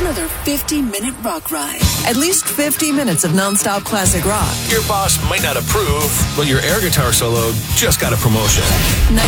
another 50-minute rock ride. At least 50 minutes of nonstop classic rock. Your boss might not approve, but your air guitar solo just got a promotion.